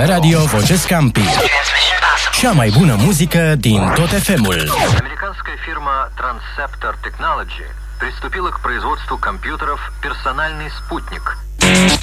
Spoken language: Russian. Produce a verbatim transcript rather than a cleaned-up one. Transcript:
Radio Voce Scampi. Cea mai bună muzică din tot F M-ul. Американская фирма Transceptor Technology приступила к производству компьютеров «Персональный спутник».